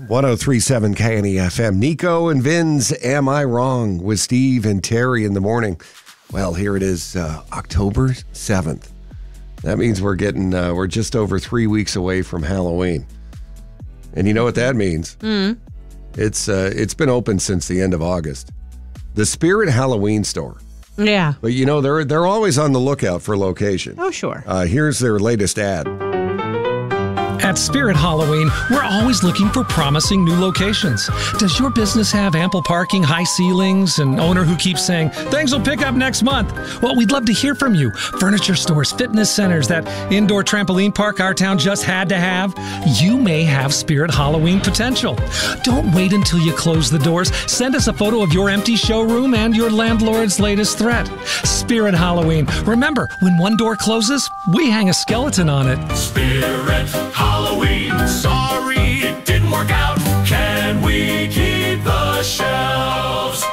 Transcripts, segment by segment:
103.7 KNEFM. Nico and Vin's Am I Wrong with Steve and Terry in the morning. Well, here it is, October 7th. That means we're just over 3 weeks away from Halloween. And you know what that means? It's been open since the end of August. The Spirit Halloween store. Yeah. But you know, they're always on the lookout for location. Oh, sure. Here's their latest ad. At Spirit Halloween, we're always looking for promising new locations. Does your business have ample parking, high ceilings, an owner who keeps saying, things will pick up next month? Well, we'd love to hear from you. Furniture stores, fitness centers, that indoor trampoline park our town just had to have. You may have Spirit Halloween potential. Don't wait until you close the doors. Send us a photo of your empty showroom and your landlord's latest threat. Spirit Halloween. Remember, when one door closes, we hang a skeleton on it. Spirit Halloween. Sorry, it didn't work out. Can we keep the shelves?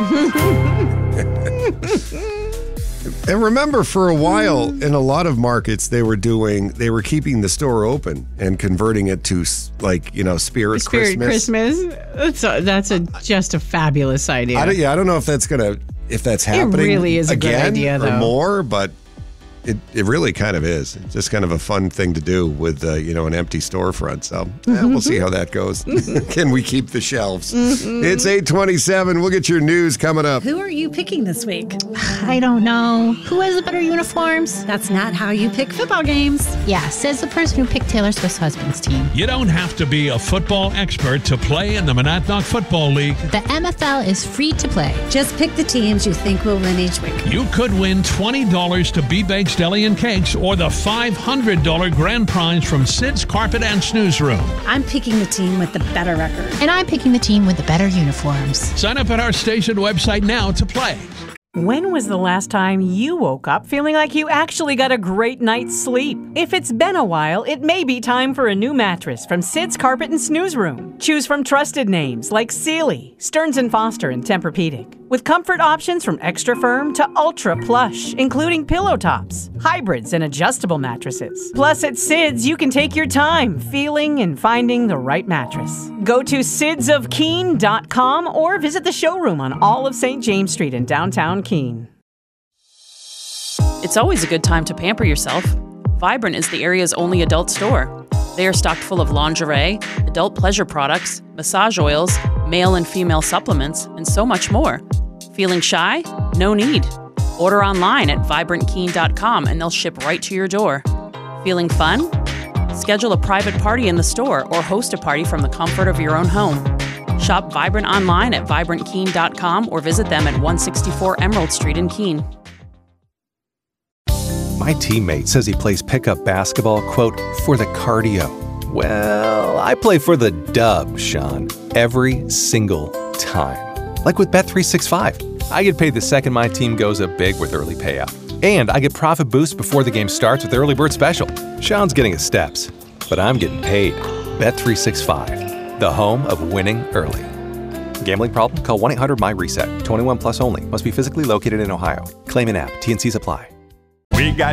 And remember, for a while, in a lot of markets, they were keeping the store open and converting it to, like, you know, Spirit Christmas. That's just a fabulous idea. I don't know if that's happening. It really is a good idea, though. Or more, but it really kind of is. It's just kind of a fun thing to do with, an empty storefront. So we'll see how that goes. Can we keep the shelves? It's 8:27. We'll get your news coming up. Who are you picking this week? I don't know. Who has the better uniforms? That's not how you pick football games. Yeah, says the person who picked Taylor Swift's husband's team. You don't have to be a football expert to play in the Monadnock Football League. The MFL is free to play. Just pick the teams you think will win each week. You could win $20 to B-Bakes Deli and Cakes or the $500 grand prize from Sid's Carpet and Snooze Room. I'm picking the team with the better record. And I'm picking the team with the better uniforms. Sign up at our station website now to play. When was the last time you woke up feeling like you actually got a great night's sleep? If it's been a while, it may be time for a new mattress from Sid's Carpet and Snooze Room. Choose from trusted names like Sealy, Stearns & Foster, and Tempur-Pedic. With comfort options from extra firm to ultra plush, including pillow tops, hybrids, and adjustable mattresses. Plus, at Sid's, you can take your time feeling and finding the right mattress. Go to sidsofkeene.com or visit the showroom on all of St. James Street in downtown Keene. It's always a good time to pamper yourself. Vibrant is the area's only adult store. They are stocked full of lingerie, adult pleasure products, massage oils, male and female supplements, and so much more. Feeling shy? No need. Order online at vibrantkeene.com and they'll ship right to your door. Feeling fun? Schedule a private party in the store or host a party from the comfort of your own home. Shop Vibrant online at vibrantkeene.com or visit them at 164 Emerald Street in Keene. My teammate says he plays pickup basketball, quote, for the cardio. Well, I play for the dub, Sean, every single time. Like with Bet365. I get paid the second my team goes up big with early payout. And I get profit boost before the game starts with Early Bird Special. Sean's getting his steps, but I'm getting paid. Bet365, the home of winning early. Gambling problem? Call 1-800-MY-RESET. 21 plus only. Must be physically located in Ohio. Claim an app. T&Cs apply. We got